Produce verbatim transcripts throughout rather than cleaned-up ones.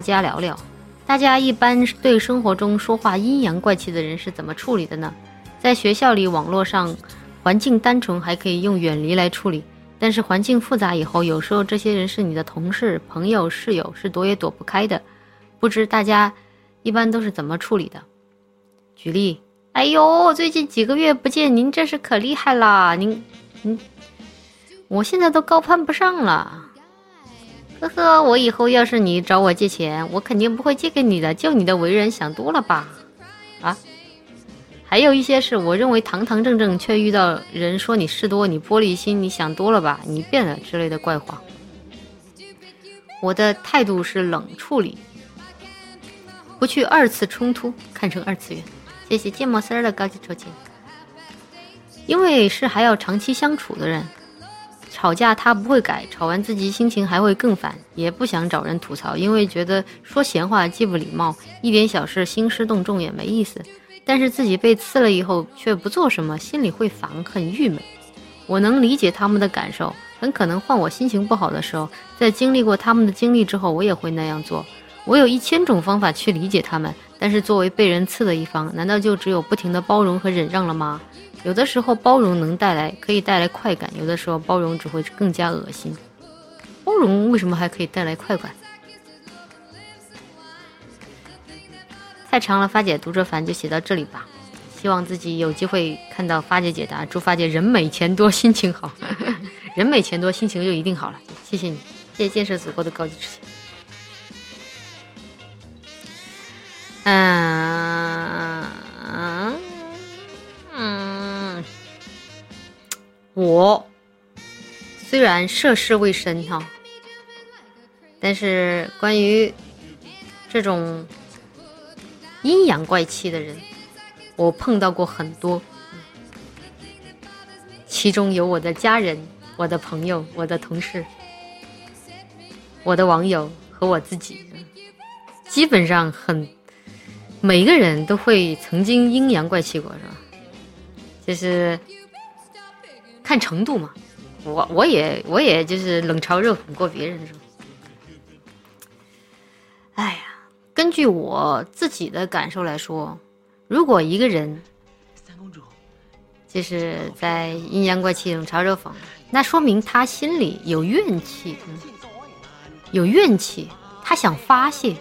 家聊聊，大家一般对生活中说话阴阳怪气的人是怎么处理的呢？在学校里，网络上环境单纯还可以用远离来处理，但是环境复杂以后，有时候这些人是你的同事、朋友、室友，是躲也躲不开的。不知大家一般都是怎么处理的？举例，哎呦，最近几个月不见，您这是可厉害啦！您，您，我现在都高攀不上了。呵呵，我以后要是你找我借钱，我肯定不会借给你的，就你的为人想多了吧？啊？还有一些是我认为堂堂正正，却遇到人说你事多，你玻璃心，你想多了吧？你变了之类的怪话。我的态度是冷处理。不去二次冲突，看成二次元。谢谢芥末丝儿的高级抽签。因为是还要长期相处的人，吵架他不会改，吵完自己心情还会更烦，也不想找人吐槽，因为觉得说闲话既不礼貌，一点小事兴师动众也没意思。但是自己被刺了以后却不做什么，心里会烦，很郁闷。我能理解他们的感受，很可能换我心情不好的时候，在经历过他们的经历之后，我也会那样做。我有一千种方法去理解他们，但是作为被人刺的一方，难道就只有不停的包容和忍让了吗？有的时候包容能带来可以带来快感，有的时候包容只会更加恶心。包容为什么还可以带来快感？太长了，发姐读者烦，就写到这里吧。希望自己有机会看到发姐解答，祝发姐人美钱多，心情好。人美钱多，心情就一定好了。谢谢你，谢谢建设祖国的高级知识。嗯嗯，我虽然涉世未深哈，但是关于这种阴阳怪气的人，我碰到过很多，其中有我的家人、我的朋友、我的同事、我的网友和我自己，基本上很。每个人都会曾经阴阳怪气过，是吧？就是看程度嘛。我我也我也就是冷嘲热讽过别人，是吧？哎呀，根据我自己的感受来说，如果一个人就是在阴阳怪气、冷嘲热讽，那说明他心里有怨气，嗯、有怨气，他想发泄。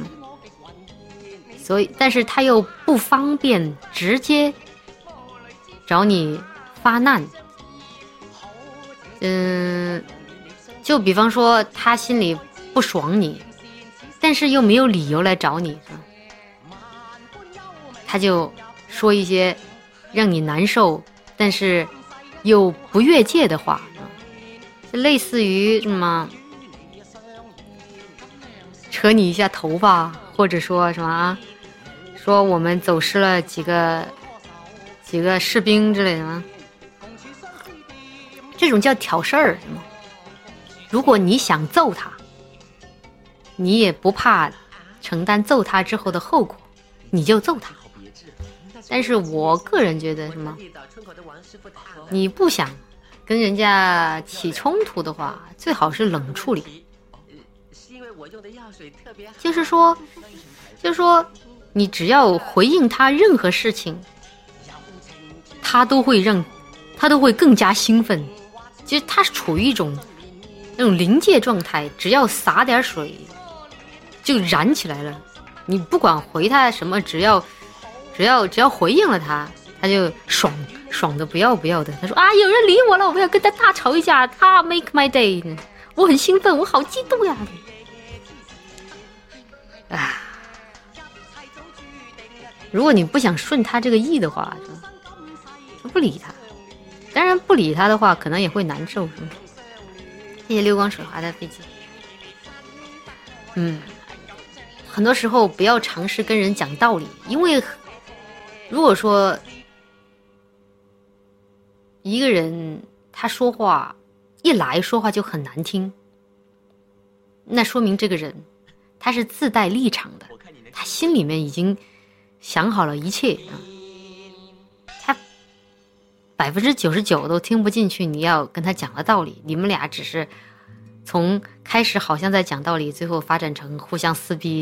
所以，但是他又不方便直接找你发难。嗯，就比方说他心里不爽你，但是又没有理由来找你，他就说一些让你难受，但是又不越界的话，就类似于什么扯你一下头发，或者说什么啊？说我们走失了几个几个士兵之类的吗？这种叫挑事儿。如果你想揍他，你也不怕承担揍他之后的后果，你就揍他。但是我个人觉得什么，你不想跟人家起冲突的话，最好是冷处理。就是说就是说你只要回应他任何事情，他都会让他都会更加兴奋。其实他是处于一种那种临界状态，只要洒点水就燃起来了。你不管回他什么，只要只要只要回应了他，他就爽爽的不要不要的。他说啊，有人理我了，我要跟他大吵一架，他 make my day， 我很兴奋，我好激动呀！啊，如果你不想顺他这个意的话，就不理他。当然不理他的话，可能也会难受。谢谢溜光水滑的飞机。嗯，很多时候不要尝试跟人讲道理，因为如果说一个人他说话一来说话就很难听，那说明这个人他是自带立场的，他心里面已经想好了一切，他百分之九十九都听不进去你要跟他讲的道理，你们俩只是从开始好像在讲道理，最后发展成互相撕逼。